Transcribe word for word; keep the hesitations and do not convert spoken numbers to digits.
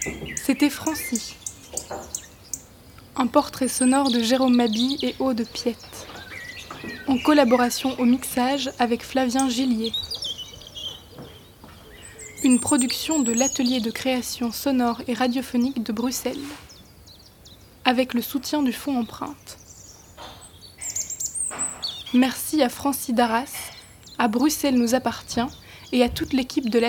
C'était Francie. Un portrait sonore de Jérôme Mabi et Aude Piette. En collaboration au mixage avec Flavien Gillier. Une production de l'Atelier de création sonore et radiophonique de Bruxelles. Avec le soutien du Fonds Empreinte. Merci à Francie Darras, à Bruxelles nous appartient et à toute l'équipe de la